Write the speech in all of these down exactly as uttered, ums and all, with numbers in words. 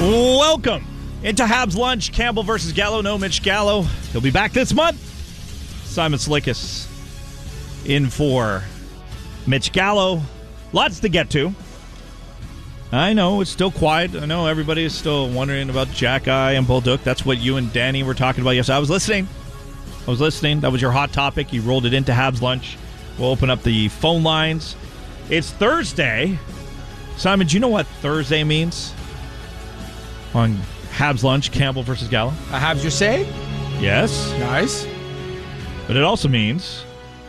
Welcome into Habs Lunch. Campbell versus Gallo. No Mitch Gallo. He'll be back this month. Simon Slickis in for Mitch Gallo. Lots to get to. I know it's still quiet. I know everybody is still wondering about Jack-Eye and Bolduc. That's what you and Danny were talking about yesterday. I was listening. I was listening. That was your hot topic. You rolled it into Habs Lunch. We'll open up the phone lines. It's Thursday. Simon, do you know what Thursday means? On Habs Lunch, Campbell versus Gallo. Uh, Habs your say? Yes. Nice. But it also means...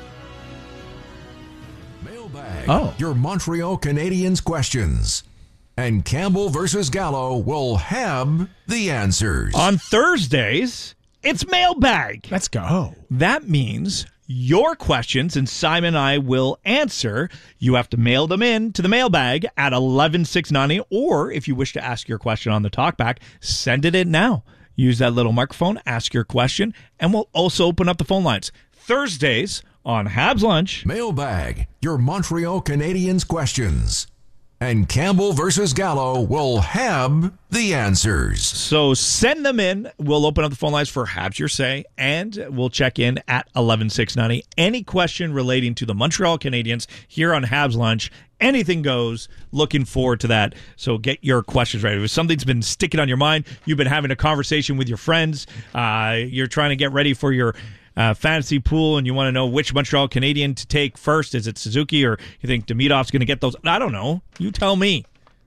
Mailbag. Oh. Your Montreal Canadiens questions. And Campbell versus Gallo will have the answers. On Thursdays, it's Mailbag. Let's go. That means your questions, and Simon and I will answer. You have to mail them in to the mailbag at eleven six ninety, or if you wish to ask your question on the talkback, send it in now. Use that little microphone, ask your question, and we'll also open up the phone lines. Thursdays on Habs Lunch. Mailbag. Your Montreal Canadiens questions. And Campbell versus Gallo will have the answers. So send them in. We'll open up the phone lines for Habs Your Say, and we'll check in at eleven six ninety. Any question relating to the Montreal Canadiens here on Habs Lunch, anything goes. Looking forward to that. So get your questions ready. If something's been sticking on your mind, you've been having a conversation with your friends, uh, you're trying to get ready for your Uh, fantasy pool, and you want to know which Montreal Canadian to take first. Is it Suzuki, or you think Demitov's going to get those? I don't know. You tell me.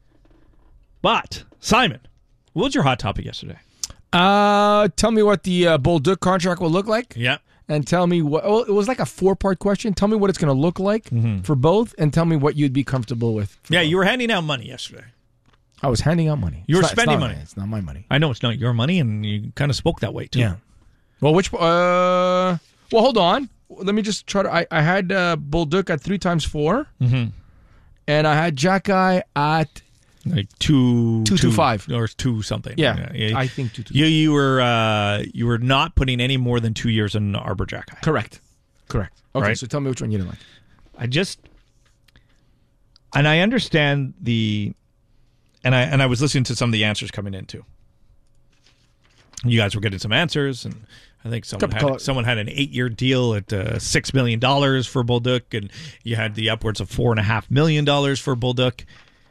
But, Simon, what was your hot topic yesterday? Uh, tell me what the uh, Bolduc contract will look like. Yeah. And tell me what. Well, it was like a four-part question. Tell me what it's going to look like mm-hmm. for both, and tell me what you'd be comfortable with. Yeah, both. you were handing out money yesterday. I was handing out money. You were it's spending not, money. It's not my money. I know it's not your money, and you kind of spoke that way, too. Yeah. Well, which, uh, well, hold on. Let me just try to, I, I had uh, Bolduc at three times four, mm-hmm. and I had Jack-Eye at like two, two, two, five. Or two something. Yeah, yeah. I think two, two. You, you were, uh, you were not putting any more than two years in Arbor Jack-Eye. Correct. Correct. Okay, right? So tell me which one you didn't like. I just, and I understand the, and I, and I was listening to some of the answers coming in too. You guys were getting some answers, and I think someone had, someone had an eight-year deal at uh, six million dollars for Bolduc, and you had the upwards of four point five million dollars for Bolduc.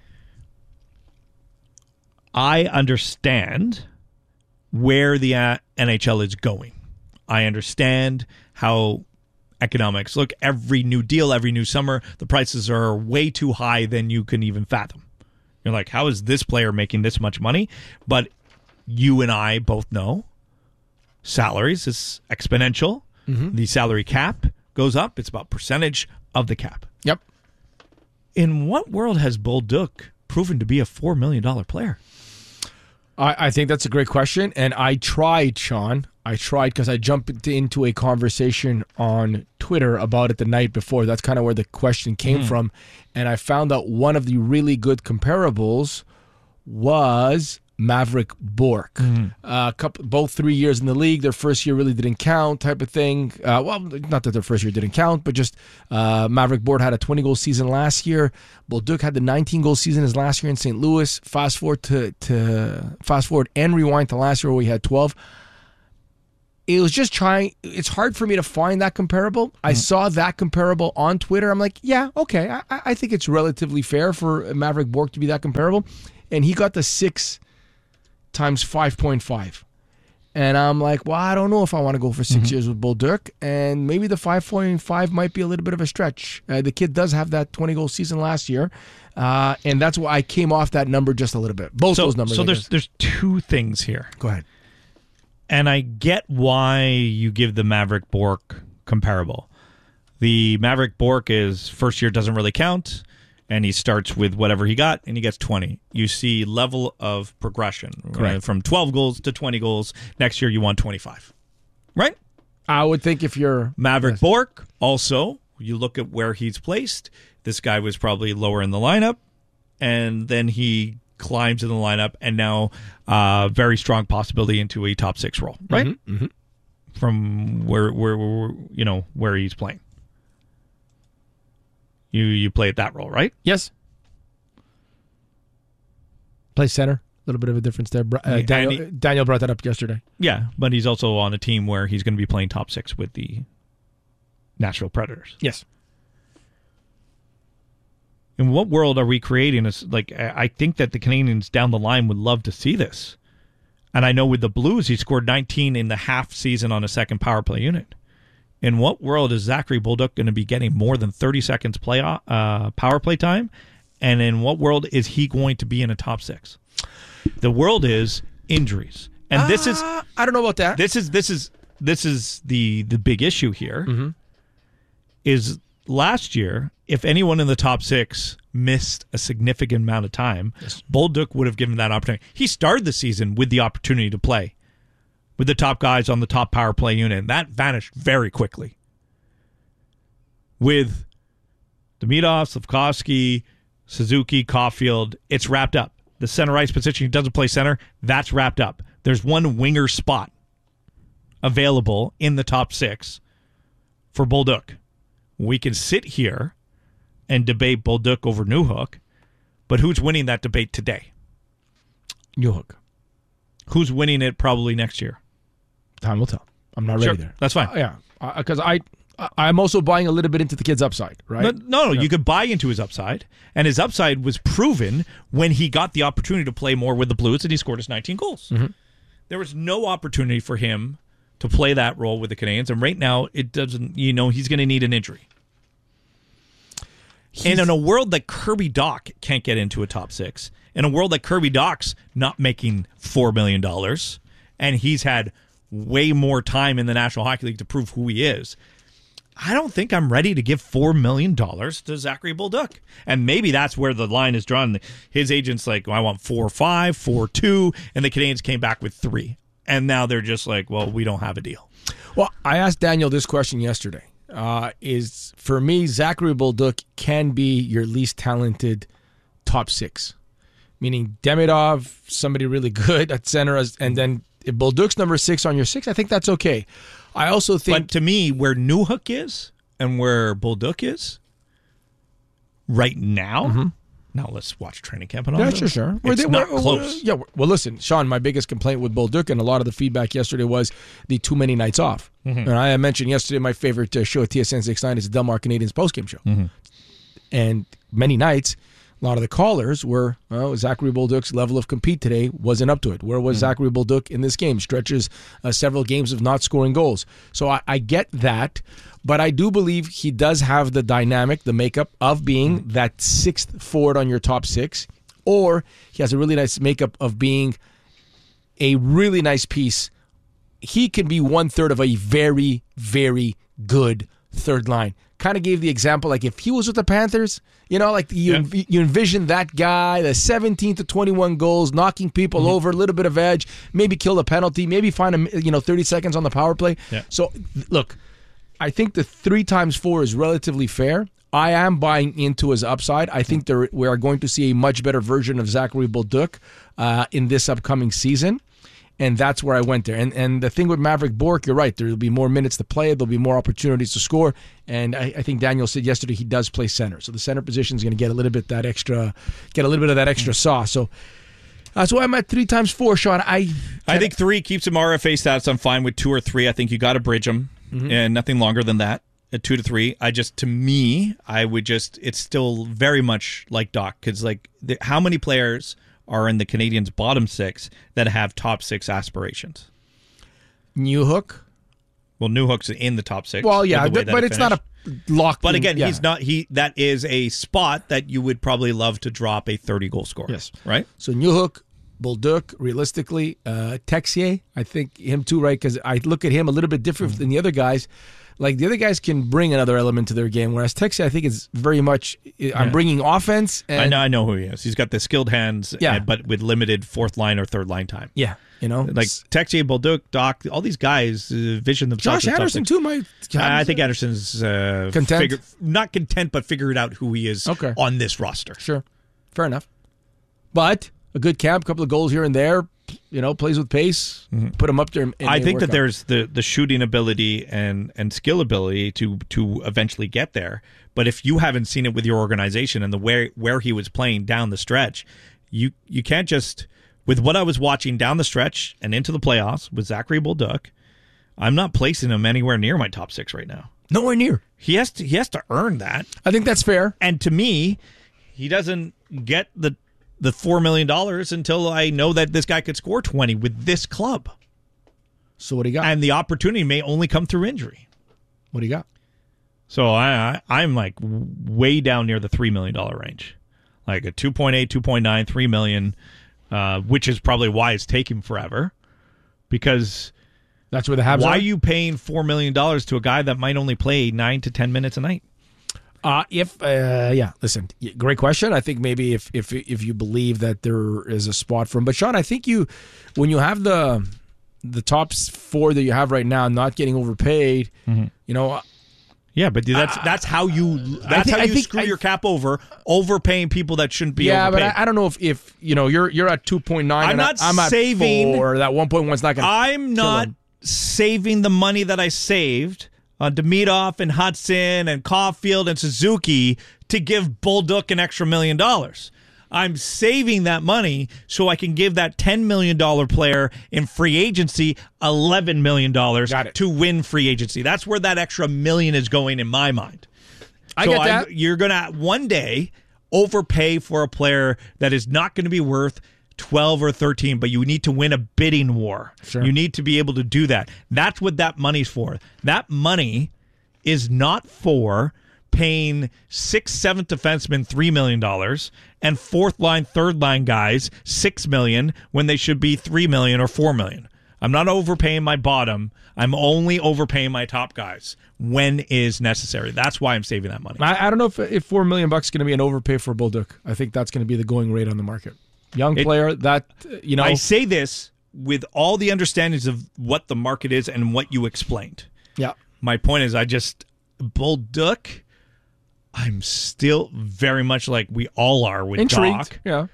I understand where the uh, N H L is going. I understand how economics look. Every new deal, every new summer, the prices are way too high than you can even fathom. You're like, how is this player making this much money? But you and I both know salaries is exponential. Mm-hmm. The salary cap goes up. It's about percentage of the cap. Yep. In what world has Bolduc proven to be a four million dollars player? I, I think that's a great question. And I tried, Sean. I tried because I jumped into a conversation on Twitter about it the night before. That's kind of where the question came mm-hmm. from. And I found out one of the really good comparables was Maverick Bourque. Mm-hmm. Uh, couple, both three years in the league. Their first year really didn't count, type of thing. Uh, well, not that their first year didn't count, but just uh, Maverick Bourque had a twenty-goal season last year. Bolduc had the nineteen-goal season his last year in Saint Louis. Fast forward to, to fast forward and rewind to last year where we had twelve. It was just trying. It's hard for me to find that comparable. Mm-hmm. I saw that comparable on Twitter. I'm like, yeah, okay. I, I think it's relatively fair for Maverick Bourque to be that comparable. And he got the six times five point five. And I'm like, well, I don't know if I want to go for six mm-hmm. years with Bolduc. And maybe the five point five might be a little bit of a stretch. Uh, the kid does have that twenty-goal season last year. Uh, and that's why I came off that number just a little bit. Both so, those numbers. So there's there's two things here. Go ahead. And I get why you give the Maverick Bourque comparable. The Maverick Bourque is first year doesn't really count, and he starts with whatever he got, and he gets twenty. You see level of progression. Right? From twelve goals to twenty goals. Next year you want twenty-five. Right? I would think if you're... Maverick yes. Bourque, also, you look at where he's placed. This guy was probably lower in the lineup, and then he climbs in the lineup, and now uh, very strong possibility into a top six role, right? Mm-hmm, mm-hmm. From where, where, where, you know, where he's playing. You you play at that role, right? Yes. Play center. little bit of a difference there. Uh, And Daniel, he- Daniel brought that up yesterday. Yeah, but he's also on a team where he's going to be playing top six with the Nashville Predators. Yes. In what world are we creating? This, like, I I think that the Canadians down the line would love to see this. And I know with the Blues, he scored nineteen in the half season on a second power play unit. In what world is Zachary Bolduc going to be getting more than thirty seconds play uh, power play time? And in what world is he going to be in a top six? The world is injuries. And this is Uh, I don't know about that. this is this is this is the the big issue here. Mm-hmm. Is last year, if anyone in the top six missed a significant amount of time, yes. Bolduc would have given that opportunity. He started the season with the opportunity to play with the top guys on the top power play unit, and that vanished very quickly. With Demidov, Slafkovsky, Suzuki, Caulfield, it's wrapped up. The center ice position, he doesn't play center, that's wrapped up. There's one winger spot available in the top six for Bolduc. We can sit here and debate Bolduc over Newhook, but who's winning that debate today? Newhook. Who's winning it probably next year? Time will tell. I'm not Sure, ready there. that's fine. Uh, yeah, because I, I, I'm also buying a little bit into the kid's upside, right? No, no, no, you could buy into his upside, and his upside was proven when he got the opportunity to play more with the Blues, and he scored his nineteen goals. Mm-hmm. There was no opportunity for him to play that role with the Canadians, and right now it doesn't. You know, he's going to need an injury. He's, and in a world that Kirby Dach can't get into a top six, in a world that Kirby Dach's not making four million dollars, and he's had way more time in the National Hockey League to prove who he is, I don't think I'm ready to give four million dollars to Zachary Bolduc. And maybe that's where the line is drawn. His agent's like, well, I want four five, four two, and the Canadians came back with three. And now they're just like, well, we don't have a deal. Well, I asked Daniel this question yesterday. Uh, is for me, Zachary Bolduc can be your least talented top six, meaning Demidov, somebody really good at center, and then if Bolduc's number six on your six, I think that's okay. I also think, but to me, where Newhook is and where Bolduc is right now. Mm-hmm. Now let's watch training camp and all yeah, that. sure, sure. It's they, not we're, close. We're, yeah, well, listen, Sean, my biggest complaint with Bolduc and a lot of the feedback yesterday was the too many nights off. Mm-hmm. And I mentioned yesterday my favorite uh, show at T S N sixty-nine is the Delmar Canadians postgame show. Mm-hmm. And many nights, a lot of the callers were, oh, Zachary Bolduc's level of compete today wasn't up to it. Where was mm-hmm. Zachary Bolduc in this game? Stretches uh, several games of not scoring goals. So I, I get that, but I do believe he does have the dynamic, the makeup of being mm-hmm. that sixth forward on your top six, or he has a really nice makeup of being a really nice piece. He can be one third of a very, very good third line. Kind of gave the example, like if he was with the Panthers, you know, like you yeah. you envision that guy, the seventeen to twenty-one goals, knocking people mm-hmm. over, a little bit of edge, maybe kill a penalty, maybe find a you know thirty seconds on the power play. Yeah. So look, I think the three times four is relatively fair. I am buying into his upside. I think there we are going to see a much better version of Zachary Bolduc uh, in this upcoming season. And that's where I went there. And and the thing with Maverick Bourque, you're right. There will be more minutes to play. There'll be more opportunities to score. And I, I think Daniel said yesterday he does play center. So the center position is going to get a little bit that extra, get a little bit of that extra sauce. So that's why I'm at three times four, Sean. I I think three keeps him R F A stats. I'm fine with two or three. I think you got to bridge them, mm-hmm. and nothing longer than that. At two to three, I just to me, I would just. It's still very much like Doc because like the, how many players are in the Canadians' bottom six that have top six aspirations? Newhook. Well, Newhook's in the top six. Well, yeah, but, but it's not a locked. But again, in, yeah. he's not. He that is a spot that you would probably love to drop a thirty goal scorer. Yes, right. So Newhook, Bolduc, realistically, uh, Texier, I think him too, right? Because I look at him a little bit different mm-hmm. than the other guys. Like the other guys can bring another element to their game, whereas Texier, I think, is very much I'm yeah. bringing offense. And, I know, I know who he is. He's got the skilled hands, yeah. and, but with limited fourth line or third line time. Yeah, you know, like Texier, Bolduc, Doc, all these guys uh, vision themselves. Josh Anderson too, my. I think Anderson's uh, content, figure, not content, but figured out who he is okay. on this roster. Sure, fair enough. But a good camp, couple of goals here and there. You know, plays with pace, mm-hmm. put him up there. And I think that there's the, the shooting ability and, and skill ability to to eventually get there. But if you haven't seen it with your organization and the where where he was playing down the stretch, you you can't just with what I was watching down the stretch and into the playoffs with Zachary Bolduc, I'm not placing him anywhere near my top six right now. Nowhere near. He has to. He has to earn that. I think that's fair. And to me, he doesn't get the the four million dollars until I know that this guy could score twenty with this club. So what do you got? And the opportunity may only come through injury. What do you got? So I, I I'm like way down near the three million dollar range, like a two point eight, two point nine, three million, uh, which is probably why it's taking forever, because. That's where the Habs Why are? are you paying four million dollars to a guy that might only play nine to ten minutes a night? Uh, if uh, yeah, listen, great question. I think maybe if if if you believe that there is a spot for him, but Sean, I think you when you have the the top four that you have right now not getting overpaid, mm-hmm. you know. Yeah, but that's that's how you that's think, how you think, screw I, your cap over, overpaying people that shouldn't be. Yeah, overpaid. but I, I don't know if, if you know you're you're at two point nine. I'm not I, I'm saving. At four, that one point one is not going. I'm not him. saving the money that I saved on Demidov and Hudson and Caulfield and Suzuki to give Bolduc an extra million dollars. I'm saving that money so I can give that ten million dollars player in free agency eleven million dollars to win free agency. That's where that extra million is going in my mind. I so get that. I, you're going to one day overpay for a player that is not going to be worth twelve or thirteen, but you need to win a bidding war. Sure. You need to be able to do that. That's what that money's for. That money is not for paying sixth, seventh defensemen three million dollars and fourth line, third line guys six million dollars when they should be three million dollars or four million dollars. I'm not overpaying my bottom. I'm only overpaying my top guys when is necessary. That's why I'm saving that money. I, I don't know if if four million bucks is going to be an overpay for Bolduc. I think that's going to be the going rate on the market. Young It, player that, you know. I say this with all the understandings of what the market is and what you explained. Yeah. My point is I just, Bolduc, I'm still very much like we all are with Intrigued. Doc. Yeah.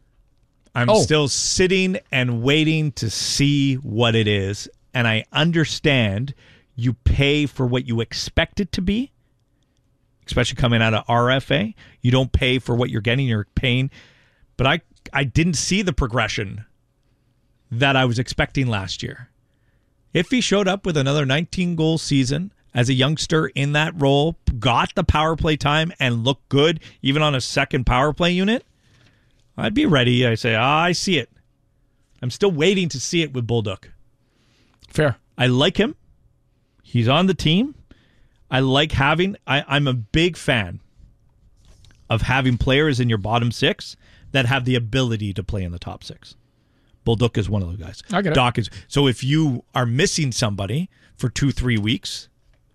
I'm Oh. still sitting and waiting to see what it is. And I understand you pay for what you expect it to be, especially coming out of R F A. You don't pay for what you're getting. You're paying. But I, I didn't see the progression that I was expecting last year. If he showed up with another nineteen-goal season as a youngster in that role, got the power play time, and looked good even on a second power play unit, I'd be ready. I say, ah, I see it. I'm still waiting to see it with Bolduc. Fair. I like him. He's on the team. I like having, I, I'm a big fan of having players in your bottom six that have the ability to play in the top six. Bolduc is one of those guys. I get it. Doc is. So if you are missing somebody for two, three weeks,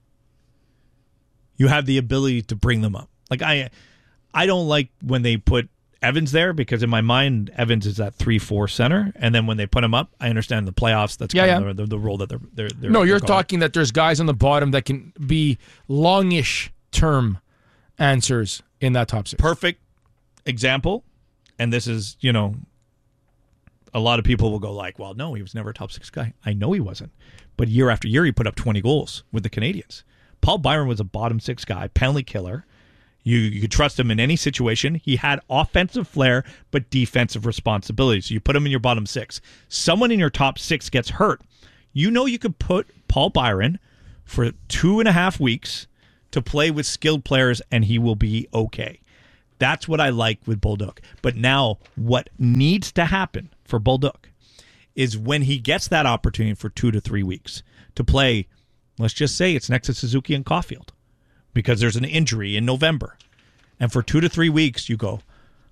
you have the ability to bring them up. Like I, I don't like when they put Evans there because in my mind, Evans is that three four center, and then when they put him up, I understand the playoffs. That's Yeah, kind yeah. of the, the, the role that they're they're. they're No, they're you're going. talking that there's guys on the bottom that can be longish term answers in that top six. Perfect example, and this is, you know, a lot of people will go like, well, no, he was never a top six guy. I know he wasn't. But year after year, he put up twenty goals with the Canadians. Paul Byron was a bottom six guy, penalty killer. You you could trust him in any situation. He had offensive flair, but defensive responsibility. So you put him in your bottom six. Someone in your top six gets hurt. You know you could put Paul Byron for two and a half weeks to play with skilled players, and he will be okay. That's what I like with Bolduc. But now what needs to happen for Bolduc is when he gets that opportunity for two to three weeks to play, let's just say it's next to Suzuki and Caulfield because there's an injury in November. And for two to three weeks, you go,